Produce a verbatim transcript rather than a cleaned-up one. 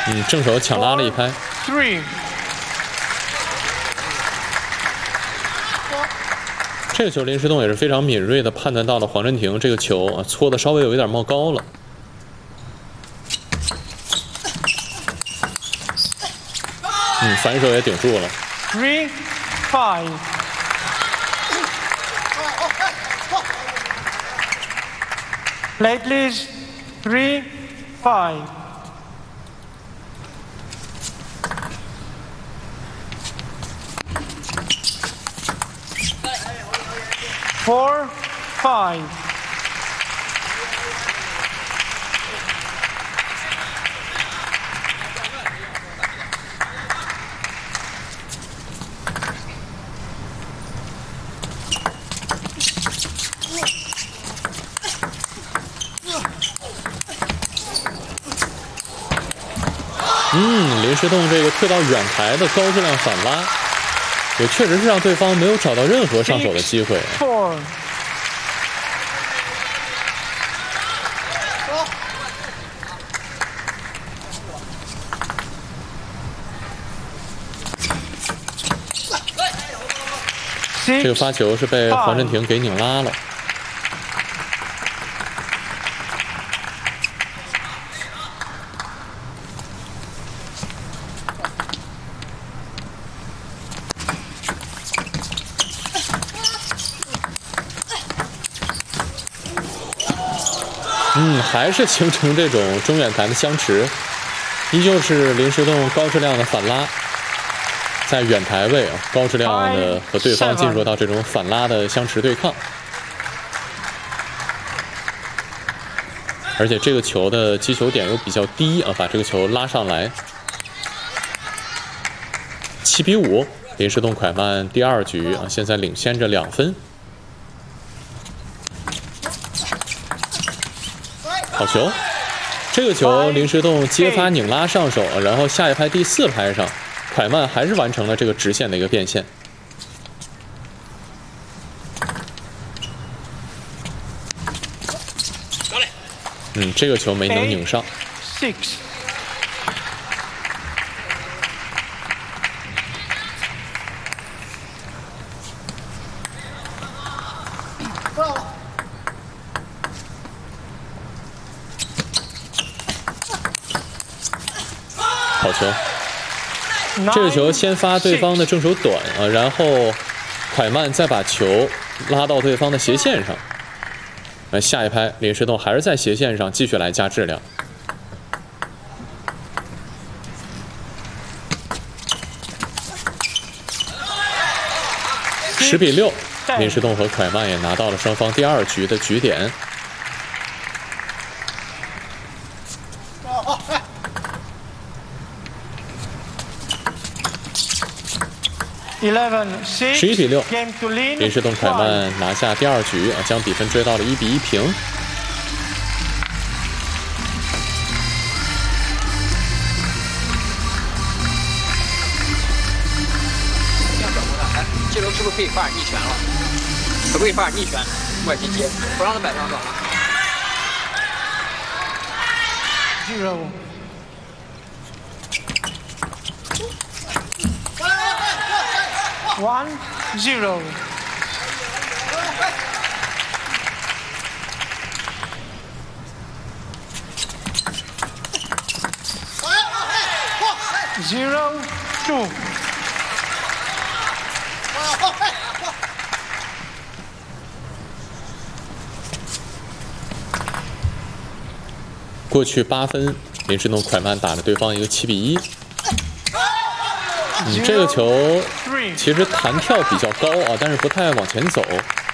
嗯，正手抢拉了一拍。 Three. 这个球林诗栋也是非常敏锐的判断到了黄镇廷这个球啊搓的稍微有一点冒高了。嗯，反手也顶住了。 Three, five. Late please. Three, five. Four, five. 嗯，林诗栋这个退到远台的高质量反拉，也确实是让对方没有找到任何上手的机会。 Four. 这个发球是被黄镇廷给拧拉了。嗯，还是形成这种中远台的相持，依旧是林诗栋高质量的反拉，在远台位啊，高质量的和对方进入到这种反拉的相持对抗，而且这个球的击球点又比较低啊，把这个球拉上来，七比五，林诗栋蒯曼第二局啊，现在领先着两分。好球！这个球林诗栋接发拧拉上手，然后下一拍第四拍上，蒯曼还是完成了这个直线的一个变现。嗯，这个球没能拧上。 Six. 好球！这个球先发对方的正手短啊，然后蒯曼再把球拉到对方的斜线上。呃，下一拍林诗栋还是在斜线上继续来加质量。十比六，林诗栋和蒯曼也拿到了双方第二局的局点。十一比六，林诗栋蒯曼拿下第二局啊，将比分追到了一比一平。 这轮是不是可以发点逆拳了？可不可以发点逆拳？外接接，不让他摆上手。 Zero. One, zero. Zero, two. 过去八分，林诗栋蒯曼打了对方一个七比一。嗯，这个球其实弹跳比较高啊，但是不太往前走。